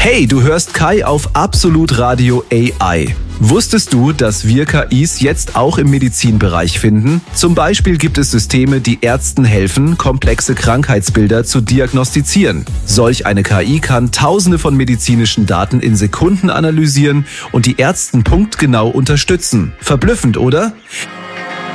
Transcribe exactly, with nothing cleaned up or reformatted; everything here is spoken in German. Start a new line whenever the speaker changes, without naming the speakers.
Hey, du hörst Kai auf Absolut Radio A I. Wusstest du, dass wir K Is jetzt auch im Medizinbereich finden? Zum Beispiel gibt es Systeme, die Ärzten helfen, komplexe Krankheitsbilder zu diagnostizieren. Solch eine K I kann tausende von medizinischen Daten in Sekunden analysieren und die Ärzten punktgenau unterstützen. Verblüffend, oder?